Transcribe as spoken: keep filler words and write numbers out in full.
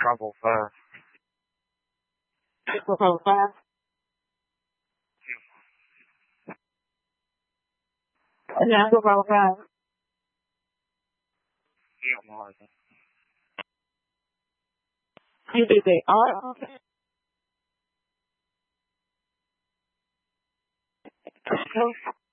travel fast. People so fast. Yeah, people so fast. Yeah, Martin. You think they are okay?